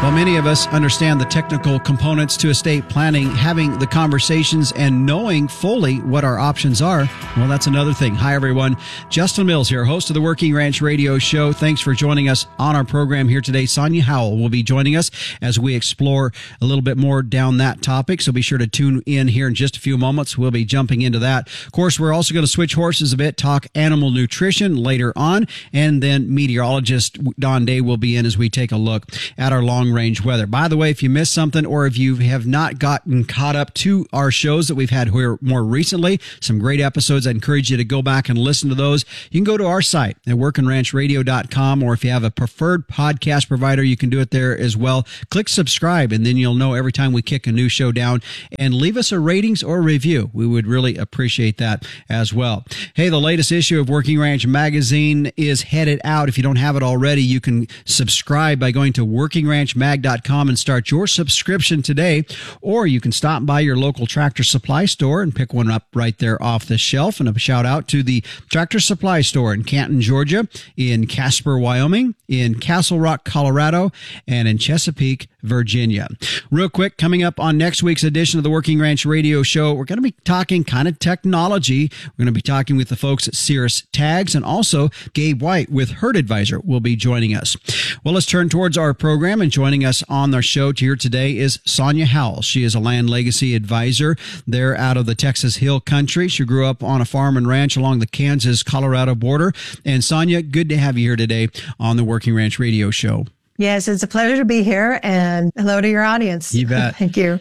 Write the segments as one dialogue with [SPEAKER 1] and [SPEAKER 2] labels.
[SPEAKER 1] While many of us understand the technical components to estate planning, having the conversations and knowing fully what our options are, well, that's another thing. Hi, everyone. Justin Mills here, host of the Working Ranch Radio Show. Thanks for joining us on our program here today. Sonia Howell will be joining us as we explore a little bit more down that topic. So be sure to tune in here in just a few moments. We'll be jumping into that. Of course, we're also going to switch horses a bit, talk animal nutrition later on, and then meteorologist Don Day will be in as we take a look at our long-range weather. By the way, if you missed something or if you have not gotten caught up to our shows that we've had here more recently, some great episodes, I encourage you to go back and listen to those. You can go to our site at workingranchladio.com, or if you have a preferred podcast provider, you can do it there as well. Click subscribe, and then you'll know every time we kick a new show down, and leave us a ratings or review. We would really appreciate that as well. Hey, the latest issue of Working Ranch Magazine is headed out. If you don't have it already, you can subscribe by going to workingranchmag.com and start your subscription today, or you can stop by your local Tractor Supply store and pick one up right there off the shelf. And a shout out to the Tractor Supply store in Canton, Georgia, in Casper, Wyoming, in Castle Rock, Colorado, and in Chesapeake, Virginia. Real quick, coming up on next week's edition of the Working Ranch Radio Show, we're going to be talking kind of technology. We're going to be talking with the folks at Cirrus Tags, and also Gabe White with Herd Advisor will be joining us. Well, let's turn towards our program, and joining us on our show here today is Sonia Howell. She is a land legacy advisor there out of the Texas Hill Country. She grew up on a farm and ranch along the Kansas-Colorado border. And Sonia, good to have you here today on the Working Ranch Radio Show.
[SPEAKER 2] Yes, it's a pleasure to be here, and hello to your audience.
[SPEAKER 1] You bet.
[SPEAKER 2] Thank you.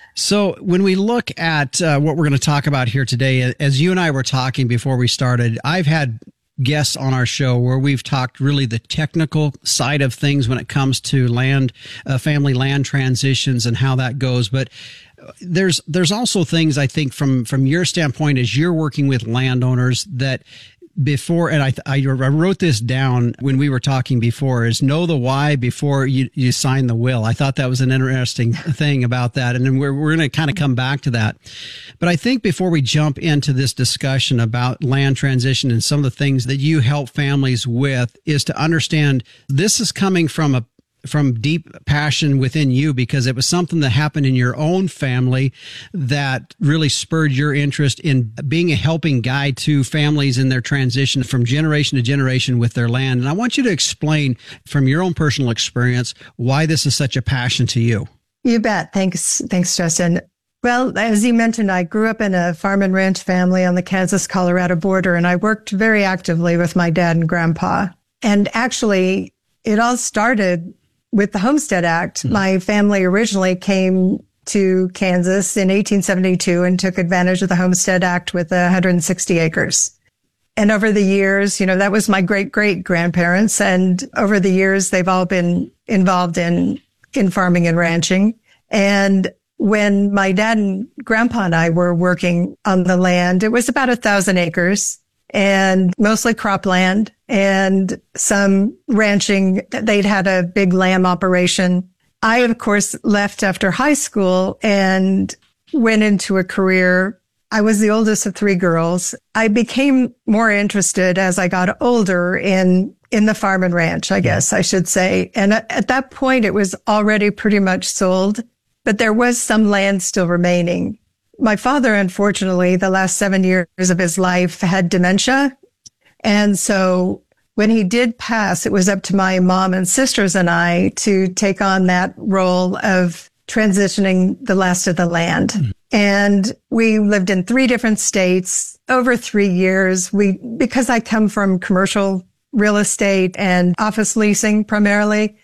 [SPEAKER 1] So when we look at what we're going to talk about here today, as you and I were talking before we started, I've had guests on our show where we've talked really the technical side of things when it comes to land, family land transitions and how that goes. But there's also things, I think, from your standpoint as you're working with landowners that before, and I wrote this down when we were talking before, is know the why before you sign the will. I thought that was an interesting thing about that. And then we're going to kind of come back to that. But I think before we jump into this discussion about land transition and some of the things that you help families with, is to understand this is coming from deep passion within you, because it was something that happened in your own family that really spurred your interest in being a helping guide to families in their transition from generation to generation with their land. And I want you to explain from your own personal experience why this is such a passion to you.
[SPEAKER 2] You bet. Thanks, Justin. Well, as you mentioned, I grew up in a farm and ranch family on the Kansas-Colorado border, and I worked very actively with my dad and grandpa. And actually, it all started with the Homestead Act. My family originally came to Kansas in 1872 and took advantage of the Homestead Act with 160 acres. And over the years, that was my great-great-grandparents. And over the years, they've all been involved in farming and ranching. And when my dad and grandpa and I were working on the land, it was about 1,000 acres. And mostly cropland and some ranching. They'd had a big lamb operation. I, of course, left after high school and went into a career. I was the oldest of three girls. I became more interested as I got older in the farm and ranch, I guess I should say. And at that point, it was already pretty much sold, but there was some land still remaining. My father, unfortunately, the last 7 years of his life had dementia. And so when he did pass, it was up to my mom and sisters and I to take on that role of transitioning the last of the land. Mm-hmm. And we lived in 3 different states over 3 years. Because I come from commercial real estate and office leasing primarily,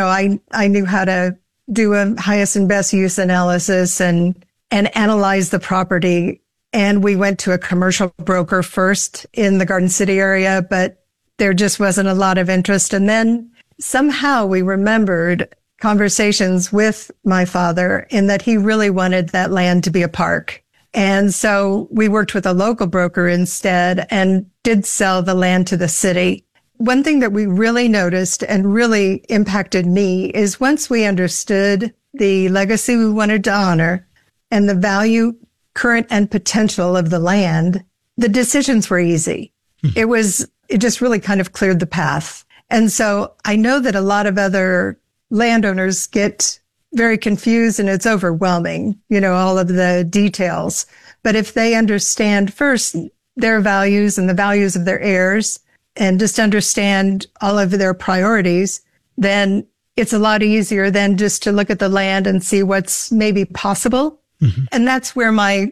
[SPEAKER 2] I knew how to do a highest and best use analysis and analyze the property. And we went to a commercial broker first in the Garden City area, but there just wasn't a lot of interest. And then somehow we remembered conversations with my father in that he really wanted that land to be a park. And so we worked with a local broker instead and did sell the land to the city. One thing that we really noticed and really impacted me is once we understood the legacy we wanted to honor and the value, current and potential of the land, the decisions were easy. It just really kind of cleared the path. And so I know that a lot of other landowners get very confused and it's overwhelming, all of the details. But if they understand first their values and the values of their heirs and just understand all of their priorities, then it's a lot easier than just to look at the land and see what's maybe possible. Mm-hmm. And that's where my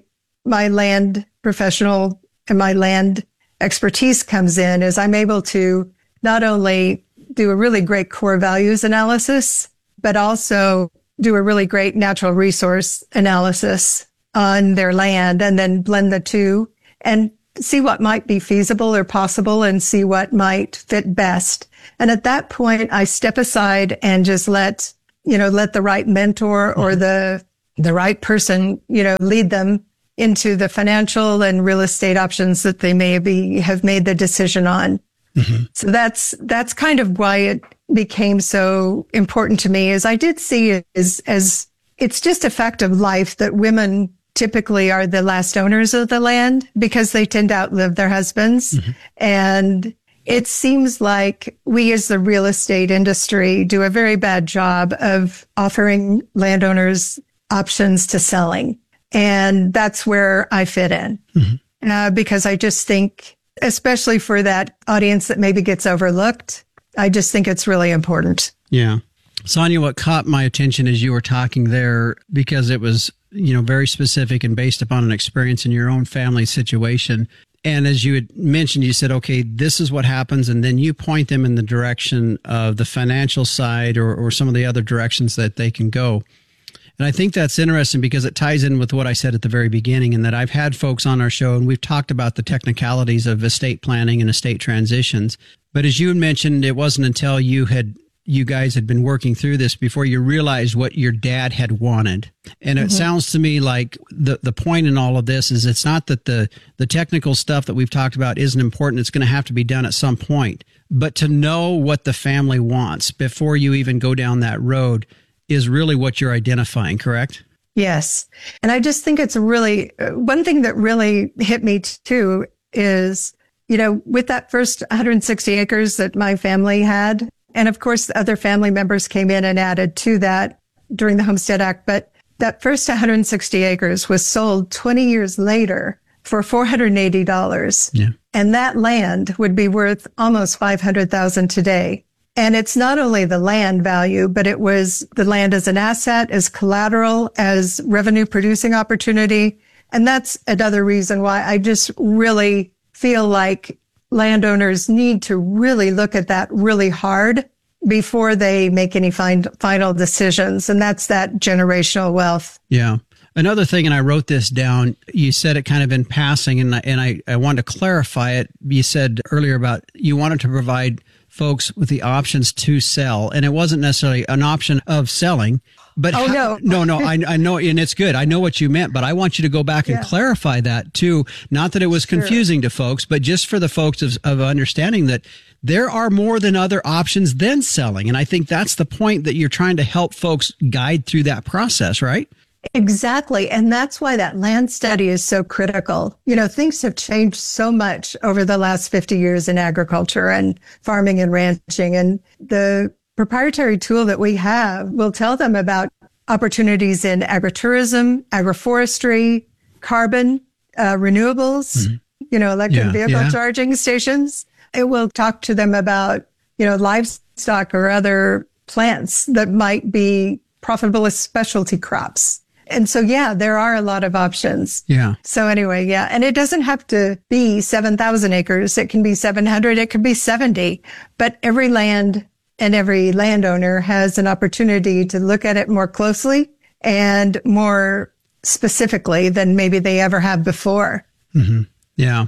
[SPEAKER 2] land professional and my land expertise comes in, is I'm able to not only do a really great core values analysis, but also do a really great natural resource analysis on their land, and then blend the two and see what might be feasible or possible and see what might fit best. And at that point, I step aside and just let the right mentor or the right person, lead them into the financial and real estate options that they may have made the decision on. Mm-hmm. So that's kind of why it became so important to me, is I did see it as it's just a fact of life that women typically are the last owners of the land because they tend to outlive their husbands. Mm-hmm. And it seems like we as the real estate industry do a very bad job of offering landowners options to selling. And that's where I fit in. Mm-hmm. Because I just think, especially for that audience that maybe gets overlooked, I just think it's really important.
[SPEAKER 1] Yeah. Sonia, what caught my attention as you were talking there, because it was, very specific and based upon an experience in your own family situation. And as you had mentioned, you said, okay, this is what happens. And then you point them in the direction of the financial side or some of the other directions that they can go. And I think that's interesting because it ties in with what I said at the very beginning, and that I've had folks on our show and we've talked about the technicalities of estate planning and estate transitions. But as you had mentioned, it wasn't until you guys had been working through this before you realized what your dad had wanted. And it sounds to me like the point in all of this is it's not that the technical stuff that we've talked about isn't important. It's going to have to be done at some point. But to know what the family wants before you even go down that road is really what you're identifying, correct?
[SPEAKER 2] Yes. And I just think it's really, one thing that really hit me too is, with that first 160 acres that my family had, and of course, other family members came in and added to that during the Homestead Act. But that first 160 acres was sold 20 years later for $480. Yeah. And that land would be worth almost $500,000 today. And it's not only the land value, but it was the land as an asset, as collateral, as revenue producing opportunity. And that's another reason why I just really feel like landowners need to really look at that really hard before they make any final decisions. And that's that generational wealth.
[SPEAKER 1] Yeah. Another thing, and I wrote this down, you said it kind of in passing, and I wanted to clarify it. You said earlier about you wanted to provide folks with the options to sell, and it wasn't necessarily an option of selling. But
[SPEAKER 2] no,
[SPEAKER 1] I know, and it's good. I know what you meant, but I want you to go back and clarify that too. Not that it was confusing to folks, but just for the folks of understanding that there are more than other options than selling. And I think that's the point that you're trying to help folks guide through that process, right?
[SPEAKER 2] Exactly. And that's why that land study is so critical. Things have changed so much over the last 50 years in agriculture and farming and ranching. And the proprietary tool that we have will tell them about opportunities in agritourism, agroforestry, carbon, renewables, electric vehicle charging stations. It will talk to them about, livestock or other plants that might be profitable as specialty crops. And so, there are a lot of options. Yeah. So anyway, and it doesn't have to be 7,000 acres. It can be 700. It could be 70. But every land and every landowner has an opportunity to look at it more closely and more specifically than maybe they ever have before.
[SPEAKER 1] Mm-hmm. Yeah.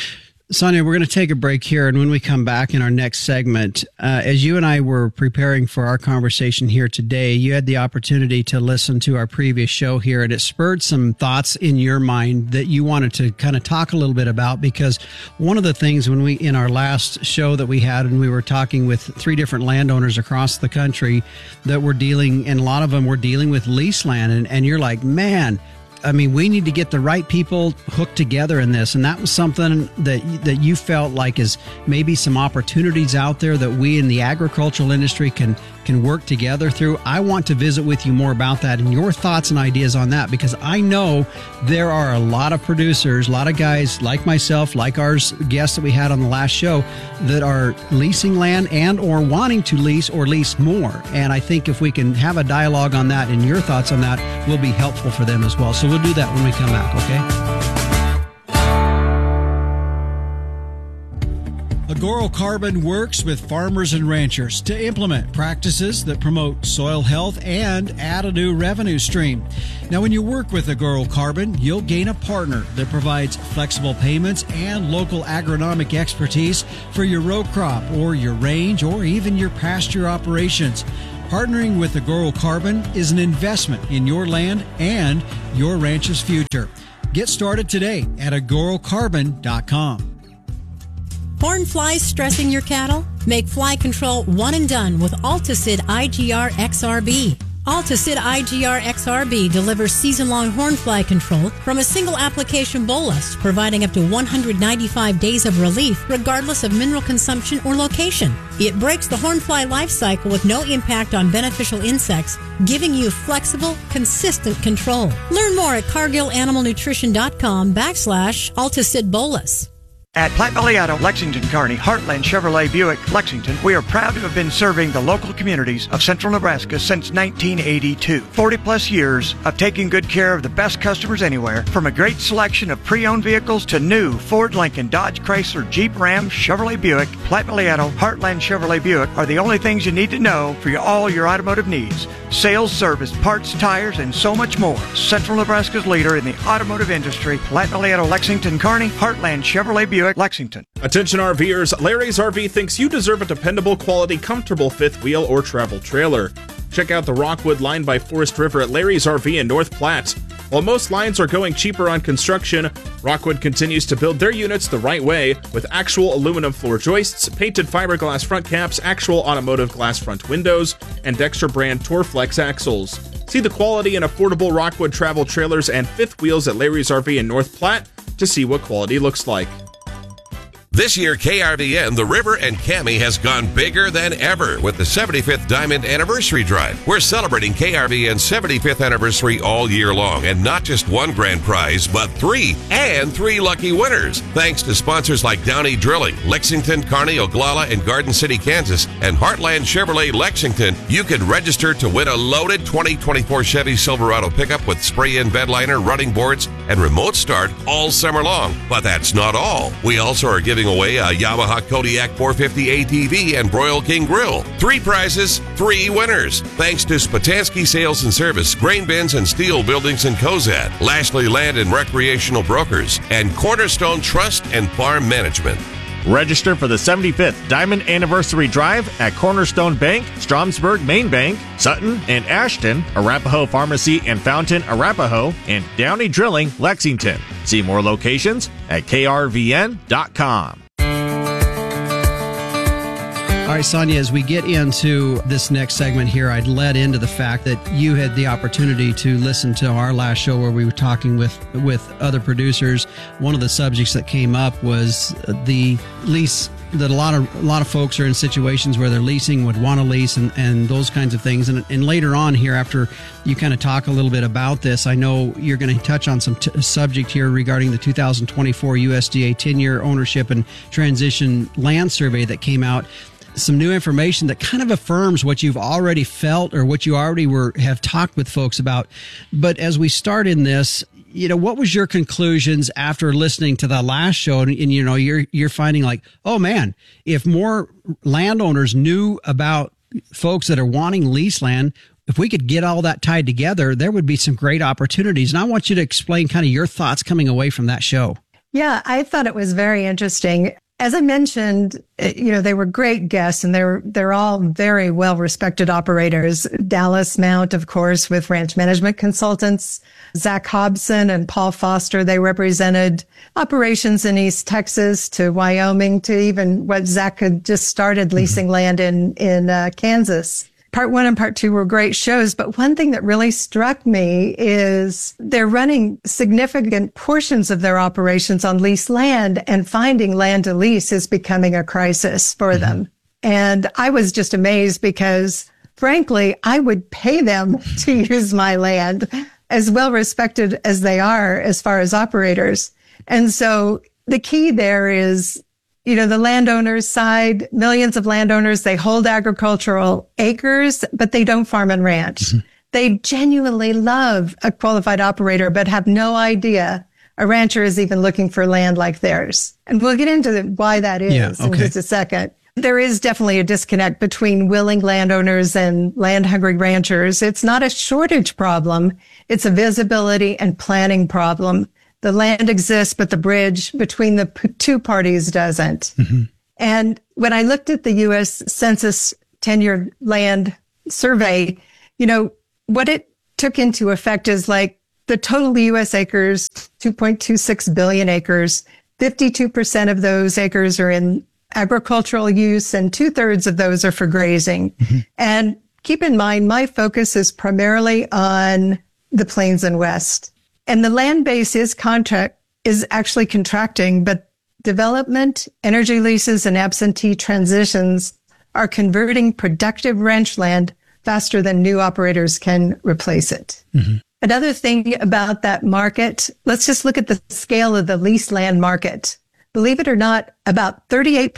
[SPEAKER 1] Sonia, we're going to take a break here. And when we come back in our next segment, as you and I were preparing for our conversation here today, you had the opportunity to listen to our previous show here, and it spurred some thoughts in your mind that you wanted to kind of talk a little bit about. Because one of the things in our last show that we had, and we were talking with 3 different landowners across the country that were dealing, and a lot of them were dealing with lease land. And you're like, man, I mean, we need to get the right people hooked together in this. And that was something that you felt like is maybe some opportunities out there that we in the agricultural industry can can work together through. I want to visit with you more about that and your thoughts and ideas on that, because I know there are a lot of producers, a lot of guys like myself, like our guests that we had on the last show, that are leasing land and or wanting to lease or lease more. And I think if we can have a dialogue on that and your thoughts on that will be helpful for them as well. So we'll do that when we come back, okay? Agoro Carbon works with farmers and ranchers to implement practices that promote soil health and add a new revenue stream. Now, when you work with Agoro Carbon, you'll gain a partner that provides flexible payments and local agronomic expertise for your row crop or your range or even your pasture operations. Partnering with Agoro Carbon is an investment in your land and your ranch's future. Get started today at agorocarbon.com.
[SPEAKER 3] Horn flies stressing your cattle? Make fly control one and done with Alticid IGR XRB. Alticid IGR XRB delivers season-long horn fly control from a single application bolus, providing up to 195 days of relief regardless of mineral consumption or location. It breaks the horn fly life cycle with no impact on beneficial insects, giving you flexible, consistent control. Learn more at cargillanimalnutrition.com/Alticid bolus.
[SPEAKER 4] At Platte Valley Auto, Lexington, Kearney, Heartland Chevrolet Buick, Lexington, we are proud to have been serving the local communities of central Nebraska since 1982. 40 plus years of taking good care of the best customers anywhere, from a great selection of pre-owned vehicles to new Ford, Lincoln, Dodge, Chrysler, Jeep, Ram, Chevrolet Buick. Platte Valley Auto, Heartland Chevrolet Buick are the only things you need to know for all your automotive needs. Sales, service, parts, tires, and so much more. Central Nebraska's leader in the automotive industry, Platte Valley Auto, Lexington, Kearney, Heartland Chevrolet Buick, Lexington.
[SPEAKER 5] Attention RVers, Larry's RV thinks you deserve a dependable, quality, comfortable fifth wheel or travel trailer. Check out the Rockwood line by Forest River at Larry's RV in North Platte. While most lines are going cheaper on construction, Rockwood continues to build their units the right way with actual aluminum floor joists, painted fiberglass front caps, actual automotive glass front windows, and Dexter brand Torflex axles. See the quality and affordable Rockwood travel trailers and fifth wheels at Larry's RV in North Platte to see what quality looks like.
[SPEAKER 6] This year, KRVN, The River, and Cami has gone bigger than ever with the 75th Diamond Anniversary Drive. We're celebrating KRVN's 75th anniversary all year long, and not just one grand prize, but three lucky winners. Thanks to sponsors like Downey Drilling, Lexington, Kearney, Oglala, and Garden City, Kansas, and Heartland Chevrolet Lexington. You can register to win a loaded 2024 Chevy Silverado pickup with spray-in bed liner, running boards, and remote start all summer long. But that's not all. We also are giving away a Yamaha Kodiak 450 ATV and Broil King Grill. 3 prizes, 3 winners. Thanks to Spatansky Sales and Service, Grain Bins and Steel Buildings in Cozad, Lashley Land and Recreational Brokers, and Cornerstone Trust and Farm Management.
[SPEAKER 7] Register for the 75th Diamond Anniversary Drive at Cornerstone Bank, Stromsburg Main Bank, Sutton and Ashton, Arapahoe Pharmacy and Fountain, Arapahoe, and Downey Drilling, Lexington. See more locations at krvn.com.
[SPEAKER 1] All right, Sonia, as we get into this next segment here, I'd led into the fact that you had the opportunity to listen to our last show where we were talking with other producers. One of the subjects that came up was the lease, that a lot of folks are in situations where they're leasing, would want to lease, and those kinds of things. And later on here, after you kind of talk a little bit about this, I know you're going to touch on some subject here regarding the 2024 USDA 10-year ownership and transition land survey that came out. Some new information that kind of affirms what you've already felt or what you already have talked with folks about. But as we start in this, what was your conclusions after listening to the last show? And you're finding like, oh man, if more landowners knew about folks that are wanting lease land, if we could get all that tied together, there would be some great opportunities. And I want you to explain kind of your thoughts coming away from that show.
[SPEAKER 2] Yeah, I thought it was very interesting. As I mentioned, they were great guests, and they're all very well-respected operators. Dallas Mount, of course, with Ranch Management Consultants, Zach Hobson and Paul Foster. They represented operations in East Texas to Wyoming to even what Zach had just started leasing land in Kansas. Part 1 and Part 2 were great shows, but one thing that really struck me is they're running significant portions of their operations on leased land, and finding land to lease is becoming a crisis for them. And I was just amazed because frankly, I would pay them to use my land, as well respected as they are as far as operators. And so the key there is, the landowners side, millions of landowners, they hold agricultural acres, but they don't farm and ranch. Mm-hmm. They genuinely love a qualified operator, but have no idea a rancher is even looking for land like theirs. And we'll get into why that is in just a second. There is definitely a disconnect between willing landowners and land-hungry ranchers. It's not a shortage problem. It's a visibility and planning problem. The land exists, but the bridge between the two parties doesn't. Mm-hmm. And when I looked at the U.S. Census 10-year land survey, what it took into effect is like the total U.S. acres, 2.26 billion acres. 52% of those acres are in agricultural use, and 2/3 of those are for grazing. Mm-hmm. And keep in mind, my focus is primarily on the Plains and West. And the land base is actually contracting, but development, energy leases, and absentee transitions are converting productive ranch land faster than new operators can replace it. Mm-hmm. Another thing about that market, let's just look at the scale of the leased land market. Believe it or not, about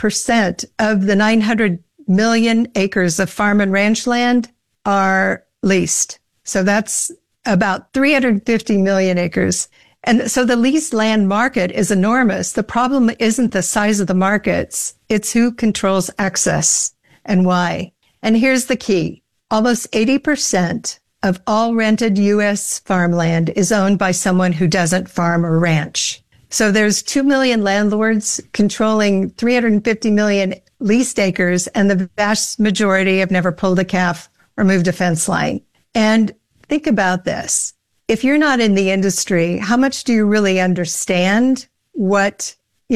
[SPEAKER 2] 38% of the 900 million acres of farm and ranch land are leased. So that's about 350 million acres. And so the leased land market is enormous. The problem isn't the size of the markets. It's who controls access and why. And here's the key. Almost 80% of all rented U.S. farmland is owned by someone who doesn't farm or ranch. So there's 2 million landlords controlling 350 million leased acres, and the vast majority have never pulled a calf or moved a fence line. And think about this. If you're not in the industry, how much do you really understand what,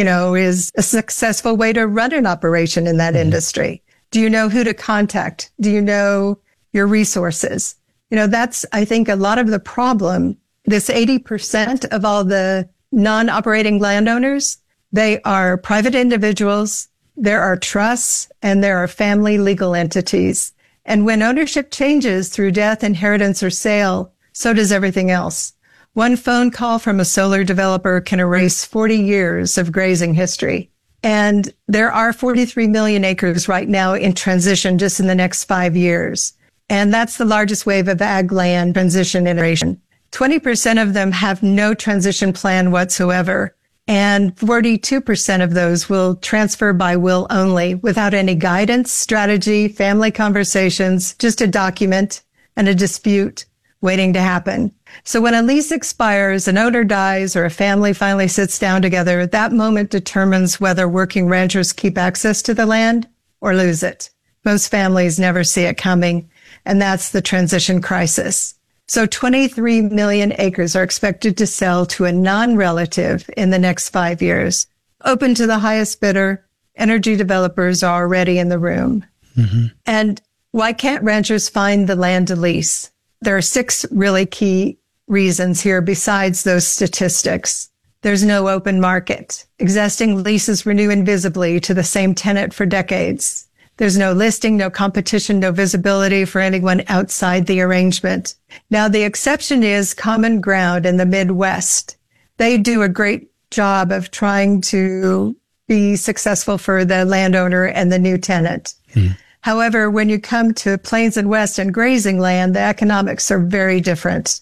[SPEAKER 2] is a successful way to run an operation in that industry? Do you know who to contact? Do you know your resources? That's, I think, a lot of the problem. This 80% of all the non-operating landowners, they are private individuals, there are trusts, and there are family legal entities. And when ownership changes through death, inheritance, or sale, so does everything else. One phone call from a solar developer can erase 40 years of grazing history. And there are 43 million acres right now in transition just in the next 5 years. And that's the largest wave of ag land transition iteration. 20% of them have no transition plan whatsoever. And 42% of those will transfer by will only without any guidance, strategy, family conversations, just a document and a dispute waiting to happen. So when a lease expires, an owner dies, or a family finally sits down together, that moment determines whether working ranchers keep access to the land or lose it. Most families never see it coming, and that's the transition crisis. So 23 million acres are expected to sell to a non-relative in the next 5 years. Open to the highest bidder, energy developers are already in the room. Mm-hmm. And why can't ranchers find the land to lease? There are 6 really key reasons here besides those statistics. There's no open market. Existing leases renew invisibly to the same tenant for decades. There's no listing, no competition, no visibility for anyone outside the arrangement. Now, the exception is Common Ground in the Midwest. They do a great job of trying to be successful for the landowner and the new tenant. However, when you come to Plains and West and grazing land, the economics are very different.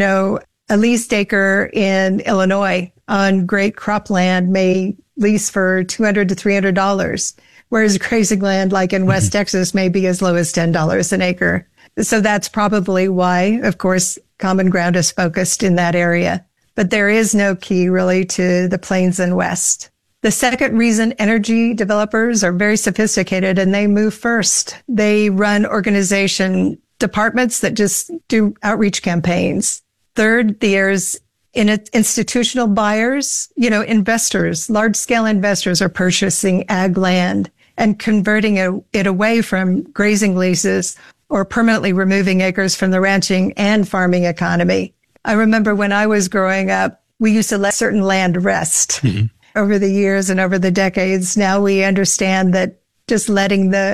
[SPEAKER 2] A leased acre in Illinois on great cropland may lease for $200 to $300. Whereas grazing land, like in West Texas, may be as low as $10 an acre. So that's probably why, of course, Common Ground is focused in that area. But there is no key really to the Plains and West. The second reason, energy developers are very sophisticated and they move first. They run organization departments that just do outreach campaigns. Third, there's institutional buyers, investors, large-scale investors are purchasing ag land and converting it away from grazing leases or permanently removing acres from the ranching and farming economy. I remember when I was growing up, we used to let certain land rest. Over the years and over the decades, now we understand that just letting the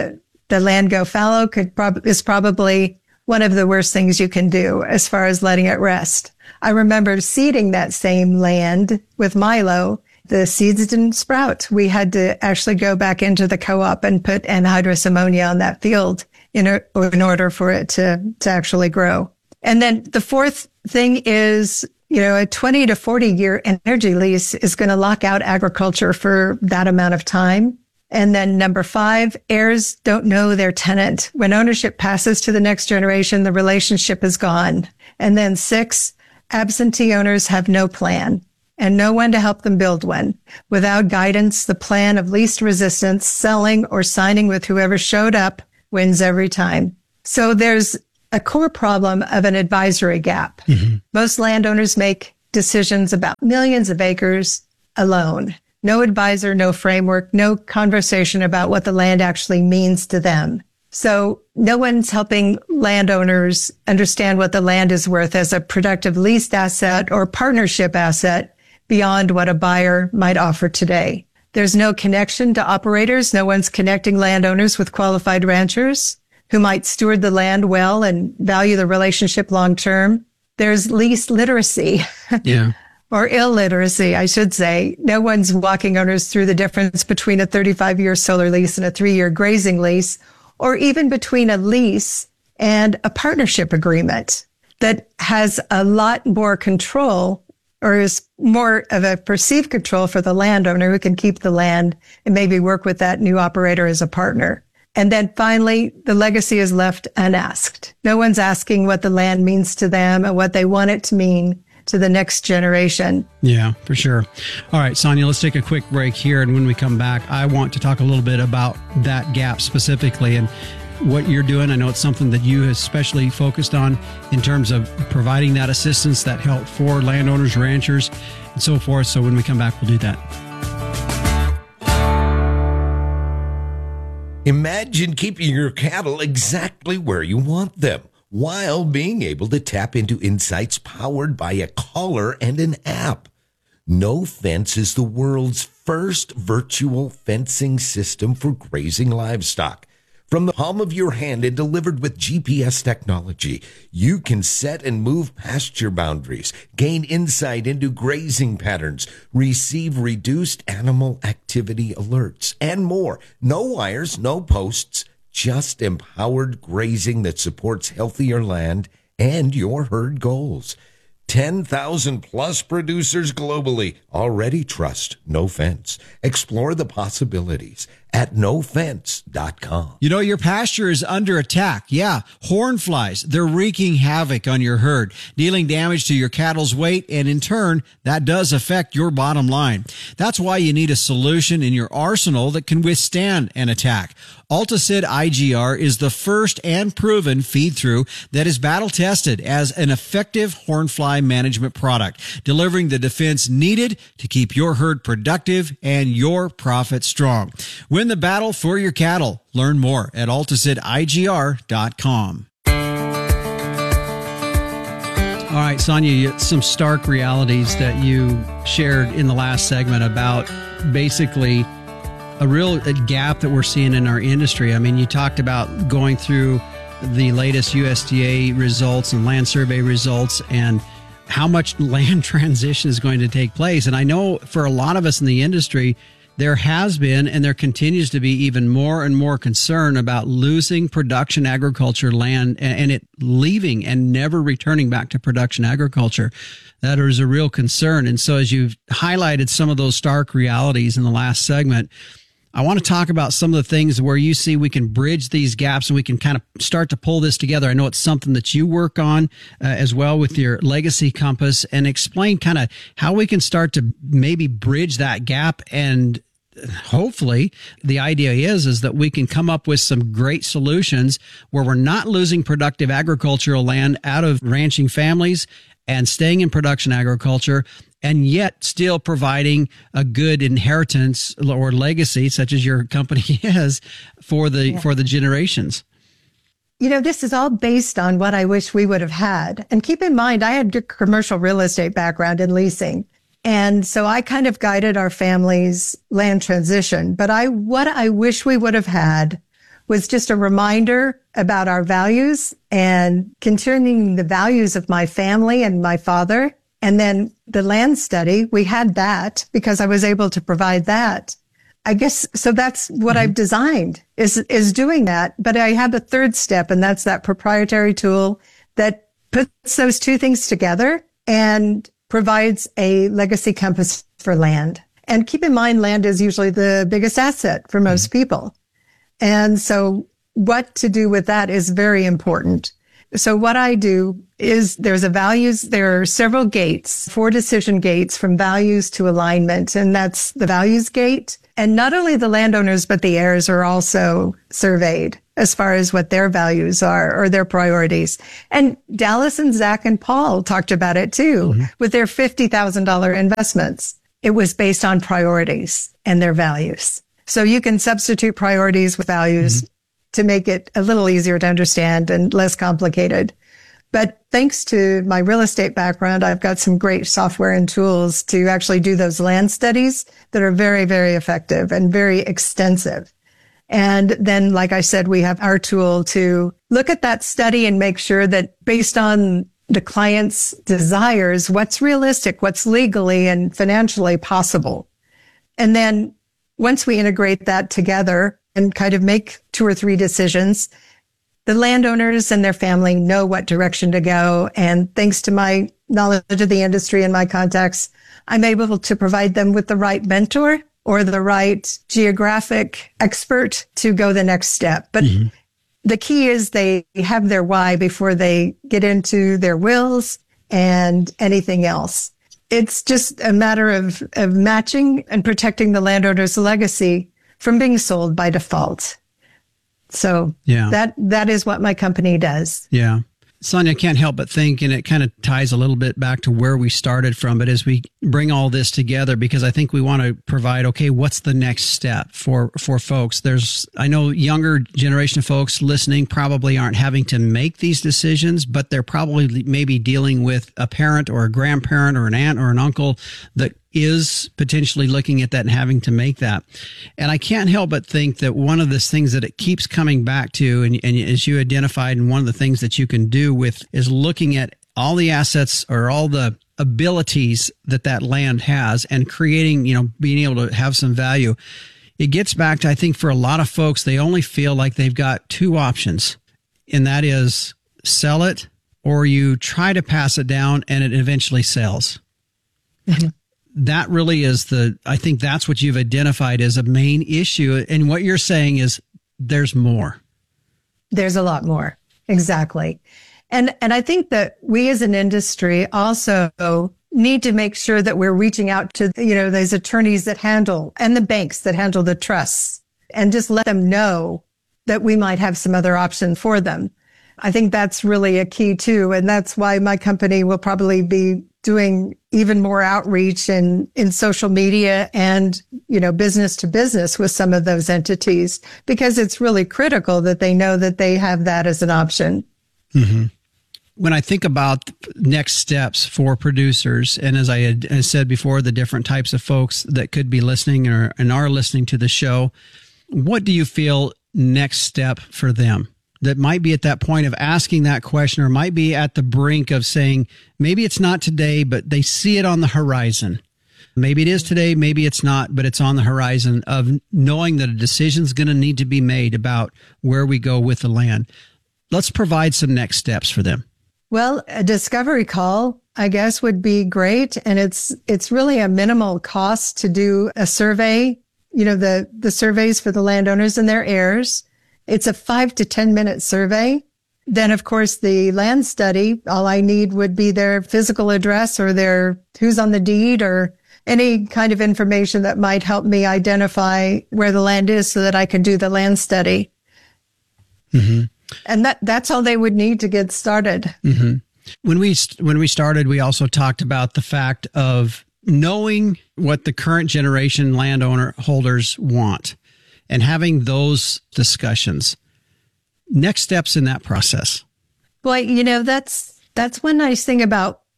[SPEAKER 2] the land go fallow is probably one of the worst things you can do as far as letting it rest. I remember seeding that same land with milo. The seeds didn't sprout. We had to actually go back into the co-op and put anhydrous ammonia on that field in order for it to actually grow. And then the fourth thing is, a 20 to 40 year energy lease is going to lock out agriculture for that amount of time. And then number 5, heirs don't know their tenant. When ownership passes to the next generation, the relationship is gone. And then 6, absentee owners have no plan and no one to help them build one. Without guidance, the plan of least resistance, selling or signing with whoever showed up, wins every time. So there's a core problem of an advisory gap. Mm-hmm. Most landowners make decisions about millions of acres alone. No advisor, no framework, no conversation about what the land actually means to them. So no one's helping landowners understand what the land is worth as a productive leased asset or partnership asset beyond what a buyer might offer today. There's no connection to operators. No one's connecting landowners with qualified ranchers who might steward the land well and value the relationship long term. There's lease literacy. Yeah. Or illiteracy, I should say. No one's walking owners through the difference between a 35-year solar lease and a 3-year grazing lease, or even between a lease and a partnership agreement that has a lot more control, or is more of a perceived control for the landowner who can keep the land and maybe work with that new operator as a partner. And then finally, the legacy is left unasked. No one's asking what the land means to them and what they want it to mean to the next generation. Yeah, for sure. All right, Sonia, let's take a quick break here. And when we come back, I want to talk a little bit about that gap specifically and what you're doing. I know it's something that you especially focused on in terms of providing that assistance, that help for landowners, ranchers, and so forth. So when we come back, we'll do that.
[SPEAKER 8] Imagine keeping your cattle exactly where you want them, while being able to tap into insights powered by a collar and an app. No Fence is the world's first virtual fencing system for grazing livestock. From the palm of your hand and delivered with GPS technology, you can set and move pasture boundaries, gain insight into grazing patterns, receive reduced animal activity alerts, and more. No wires, no posts, just empowered grazing that supports healthier land and your herd goals. 10,000 plus producers globally already trust No Fence. Explore the possibilities at nofence.com.
[SPEAKER 1] You know, your pasture is under attack. Yeah, horn flies. They're wreaking havoc on your herd, dealing damage to your cattle's weight, and in turn, that does affect your bottom line. That's why you need a solution in your arsenal that can withstand an attack. Alticid IGR is the first and proven feed-through that is battle-tested as an effective hornfly management product, delivering the defense needed to keep your herd productive and your profit strong. Win the battle for your cattle. Learn more at AlticidIGR.com. All right, Sonia, some stark realities that you shared in the last segment about basically a real gap that we're seeing in our industry. I mean, you talked about going through the latest USDA results and land survey results and how much land transition is going to take place. And I know for a lot of us in the industry, there has been and there continues to be even more and more concern about losing production agriculture land and it leaving and never returning back to production agriculture. That is a real concern. And so as you've highlighted some of those stark realities in the last segment, I want to talk about some of the things where you see we can bridge these gaps and we can kind of start to pull this together. I know it's something that you work on as well with your Legacy Compass, and explain kind of how we can start to maybe bridge that gap. And hopefully the idea is that we can come up with some great solutions where we're not losing productive agricultural land out of ranching families and staying in production agriculture, and yet still providing a good inheritance or legacy, such as your company is, for the generations. You know, this is all based on what I wish we would have had. And keep in mind, I had a commercial real estate background in leasing. And so I kind of guided our family's land transition. But what I wish we would have had
[SPEAKER 2] was just a reminder about our values and continuing the values of my family and my father. And then the land study, we had that because I was able to provide that. I guess, so that's what I've designed is doing that. But I have a third step, and that's that proprietary tool that puts those two things together and provides a legacy compass for land. And keep in mind, land is usually the biggest asset for most people. And so what to do with that is very important. So what I do is there are several gates, 4 decision gates from values to alignment. And that's the values gate. And not only the landowners, but the heirs are also surveyed as far as what their values are or their priorities. And Dallas and Zach and Paul talked about it too with their $50,000 investments. It was based on priorities and their values. So you can substitute priorities with values to make it a little easier to understand and less complicated. But thanks to my real estate background, I've got some great software and tools to actually do those land studies that are very, very effective and very extensive. And then, like I said, we have our tool to look at that study and make sure that based on the client's desires, what's realistic, what's legally and financially possible. And then once we integrate that together and kind of make 2 or 3 decisions, the landowners and their family know what direction to go. And thanks to my knowledge of the industry and my contacts, I'm able to provide them with the right mentor or the right geographic expert to go the next step. But the key is they have their why before they get into their wills and anything else. It's just a matter of matching and protecting the landowner's legacy from being sold by default. So that is what my company does.
[SPEAKER 1] Yeah. Sonia, I can't help but think, and it kind of ties a little bit back to where we started from, but as we bring all this together, because I think we want to provide, okay, what's the next step for folks? I know younger generation of folks listening probably aren't having to make these decisions, but they're probably maybe dealing with a parent or a grandparent or an aunt or an uncle that is potentially looking at that and having to make that. And I can't help but think that one of the things that it keeps coming back to, and as you identified, and one of the things that you can do with is looking at all the assets or all the abilities that land has and creating, being able to have some value. It gets back to, I think for a lot of folks, they only feel like they've got 2 options, and that is sell it or you try to pass it down and it eventually sells. That really is I think that's what you've identified as a main issue. And what you're saying is there's more.
[SPEAKER 2] There's a lot more. Exactly. And I think that we as an industry also need to make sure that we're reaching out to, those attorneys that handle and the banks that handle the trusts and just let them know that we might have some other option for them. I think that's really a key too. And that's why my company will probably be doing even more outreach in social media and, business to business with some of those entities, because it's really critical that they know that they have that as an option.
[SPEAKER 1] Mm-hmm. When I think about next steps for producers, and as I had said before, the different types of folks that could be listening and are listening to the show, what do you feel next step for them that might be at that point of asking that question, or might be at the brink of saying, maybe it's not today, but they see it on the horizon? Maybe it is today, maybe it's not, but it's on the horizon of knowing that a decision is going to need to be made about where we go with the land. Let's provide some next steps for them.
[SPEAKER 2] Well, a discovery call, I guess, would be great. And it's really a minimal cost to do a survey, the surveys for the landowners and their heirs. It's a 5 to 10 minute survey. Then, of course, the land study, all I need would be their physical address or their who's on the deed or any kind of information that might help me identify where the land is so that I can do the land study. Mm-hmm. And that's all they would need to get started.
[SPEAKER 1] Mm-hmm. When we started, we also talked about the fact of knowing what the current generation landowner holders want and having those discussions. Next steps in that process.
[SPEAKER 2] Well, that's one nice thing about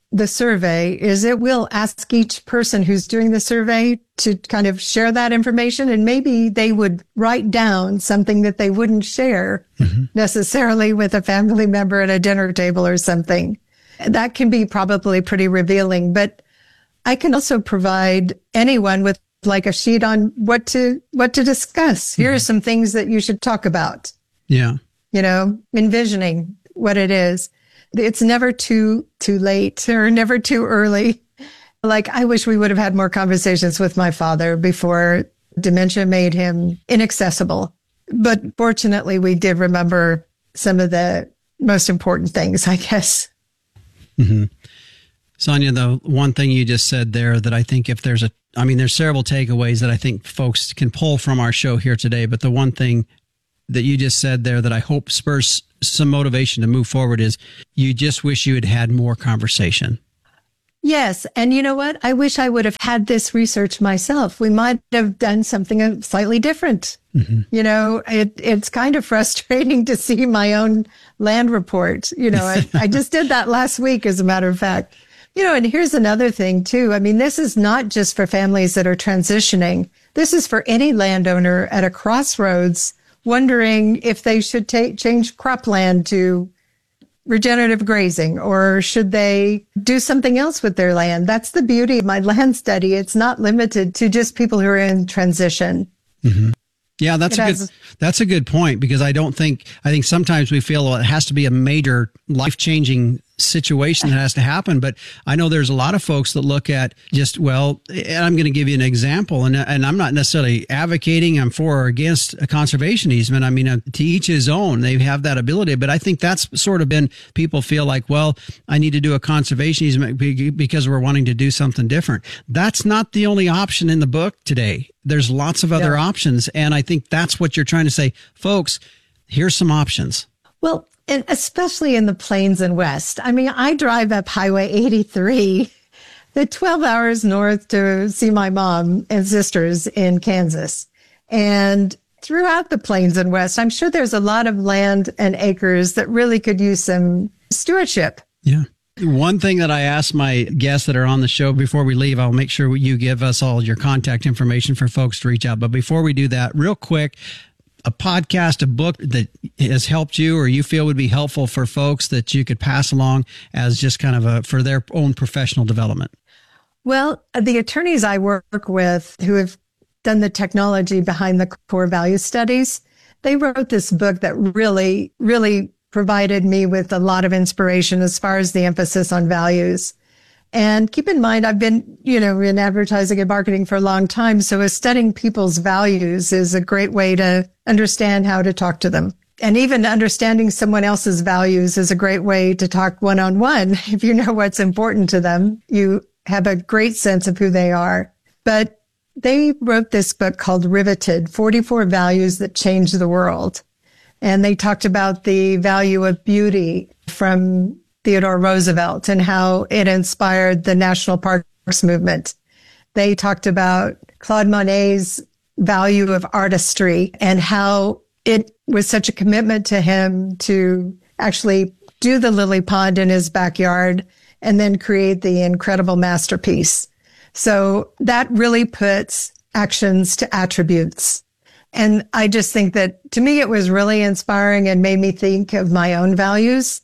[SPEAKER 2] the survey is it will ask each person who's doing the survey to kind of share that information, and maybe they would write down something that they wouldn't share necessarily with a family member at a dinner table or something. That can be probably pretty revealing, but I can also provide anyone with like a sheet on what to discuss. Here are some things that you should talk about.
[SPEAKER 1] Yeah.
[SPEAKER 2] You know, envisioning what it is. It's never too late or never too early. Like, I wish we would have had more conversations with my father before dementia made him inaccessible. But fortunately, we did remember some of the most important things, I guess.
[SPEAKER 1] Mm-hmm. Sonia, the one thing you just said there that I think if there's there's several takeaways that I think folks can pull from our show here today, but the one thing that you just said there that I hope spurs some motivation to move forward is you just wish you had had more conversation.
[SPEAKER 2] Yes. And you know what? I wish I would have had this research myself. We might have done something slightly different. Mm-hmm. You know, it's kind of frustrating to see my own land report. You know, I just did that last week, as a matter of fact. You know, and here's another thing too. I mean, this is not just for families that are transitioning. This is for any landowner at a crossroads wondering if they should change cropland to regenerative grazing, or should they do something else with their land? That's the beauty of my land study. It's not limited to just people who are in transition.
[SPEAKER 1] Mm-hmm. Yeah, that's a good point, because I think sometimes we feel, well, it has to be a major life-changing situation that has to happen. But I know there's a lot of folks that look at just, well, and I'm going to give you an example, and I'm not necessarily advocating I'm for or against a conservation easement. I mean, to each his own, they have that ability. But I think that's sort of been, people feel like, well, I need to do a conservation easement because we're wanting to do something different. That's not the only option in the book today. There's lots of other options. And I think that's what you're trying to say, folks, here's some options.
[SPEAKER 2] Well, and especially in the Plains and West. I mean, I drive up Highway 83, the 12 hours north to see my mom and sisters in Kansas. And throughout the Plains and West, I'm sure there's a lot of land and acres that really could use some stewardship.
[SPEAKER 1] Yeah. One thing that I ask my guests that are on the show before we leave, I'll make sure you give us all your contact information for folks to reach out. But before we do that, real quick, a podcast, a book that has helped you or you feel would be helpful for folks that you could pass along as just kind of for their own professional development?
[SPEAKER 2] Well, the attorneys I work with who have done the technology behind the core value studies, they wrote this book that really, really provided me with a lot of inspiration as far as the emphasis on values. And keep in mind, I've been, in advertising and marketing for a long time. So studying people's values is a great way to understand how to talk to them. And even understanding someone else's values is a great way to talk one-on-one. If you know what's important to them, you have a great sense of who they are. But they wrote this book called Riveted, 44 Values That Change the World. And they talked about the value of beauty from Theodore Roosevelt and how it inspired the National Parks movement. They talked about Claude Monet's value of artistry and how it was such a commitment to him to actually do the lily pond in his backyard and then create the incredible masterpiece. So that really puts actions to attributes. And I just think that to me, it was really inspiring and made me think of my own values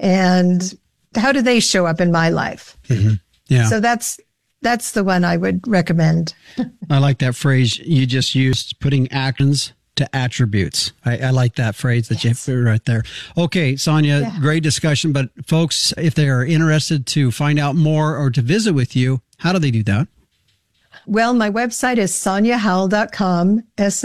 [SPEAKER 2] and how do they show up in my life?
[SPEAKER 1] Mm-hmm. Yeah.
[SPEAKER 2] So that's the one I would recommend.
[SPEAKER 1] I like that phrase you just used, putting actions to attributes. I like that phrase that you put right there. Okay, Sonia, great discussion. But folks, if they are interested to find out more or to visit with you, how do they do that?
[SPEAKER 2] Well, my website is soniahowell.com,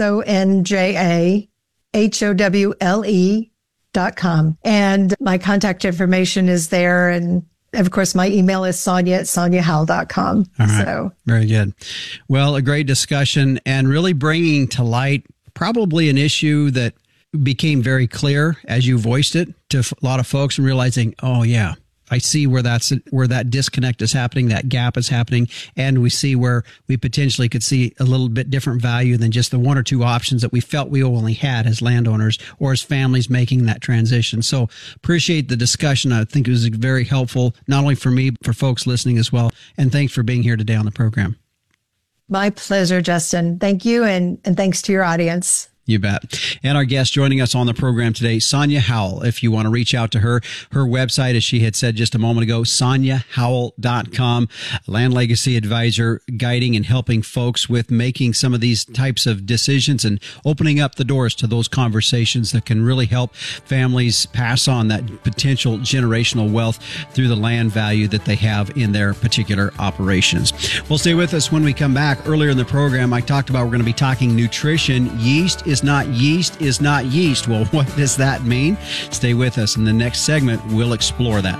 [SPEAKER 2] SONJAHOWLE.com. And my contact information is there. And of course, my email is sonia@soniahowell.com.
[SPEAKER 1] All right. So very good. Well, a great discussion and really bringing to light probably an issue that became very clear as you voiced it to a lot of folks and realizing, oh yeah, I see where that disconnect is happening, that gap is happening, and we see where we potentially could see a little bit different value than just the one or two options that we felt we only had as landowners or as families making that transition. So appreciate the discussion. I think it was very helpful, not only for me, but for folks listening as well. And thanks for being here today on the program.
[SPEAKER 2] My pleasure, Justin. Thank you, and thanks to your audience.
[SPEAKER 1] You bet. And our guest joining us on the program today, Sonia Howell. If you want to reach out to her website, as she had said just a moment ago, soniahowell.com, land legacy advisor, guiding and helping folks with making some of these types of decisions and opening up the doors to those conversations that can really help families pass on that potential generational wealth through the land value that they have in their particular operations. Well, stay with us when we come back. Earlier in the program, I talked about we're going to be talking nutrition. Yeast is not yeast. Well, what does that mean? Stay with us. In the next segment, we'll explore that.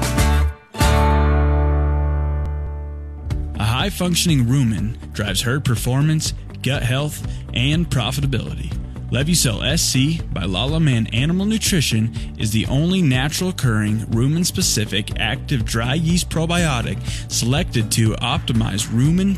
[SPEAKER 9] A high-functioning rumen drives herd performance, gut health, and profitability. Levucel SC by Lalaman Animal Nutrition is the only natural occurring rumen-specific active dry yeast probiotic selected to optimize rumen